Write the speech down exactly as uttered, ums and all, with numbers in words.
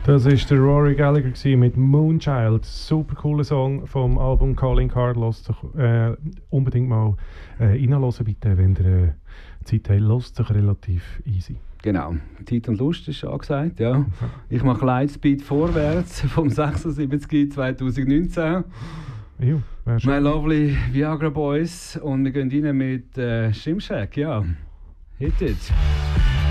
Das war der Rory Gallagher mit Moonchild. Super cooler Song vom Album Calling Card. Lasst euch äh, unbedingt mal äh, reinhören, bitte, wenn ihr äh, Zeit habt. Lasst euch relativ easy. Genau, Zeit und Lust ist angesagt, ja. Ich mache Lightspeed vorwärts vom sechsundsiebzig zweitausendneunzehn. Jo, My Lovely Viagra Boys und wir gehen rein mit äh, Shimshak, ja. Hit it.